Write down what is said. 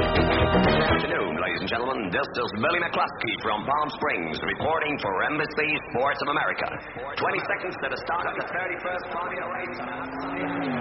Good afternoon, ladies and gentlemen. This is Billy McCluskey from Palm Springs reporting for Embassy Sports of America. 20 seconds to the start of the 31st Formula race.